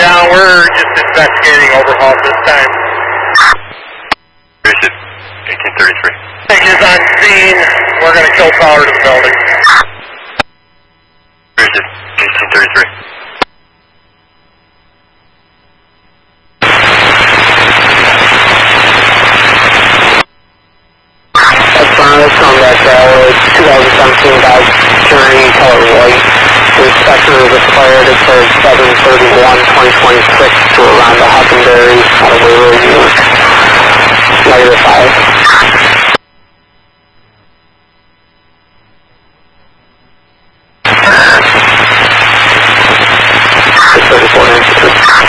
down. We're just investigating overhaul this time. Richard, 1833. Is on scene. We're going to kill power to the building. Richard, 1833. That's Combat Tower. It's 2017 Dodge Journey, color white. The inspection is expired until 7/31/2026 to around the Huckenberry out of Waverly, New York.